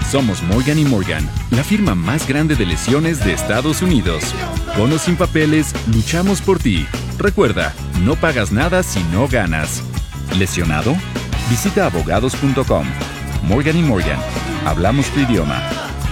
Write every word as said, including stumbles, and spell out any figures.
Somos Morgan y Morgan, la firma más grande de lesiones de Estados Unidos. Con o sin papeles, luchamos por ti. Recuerda, no pagas nada si no ganas. ¿Lesionado? Visita abogados punto com. Morgan y Morgan. Hablamos tu idioma.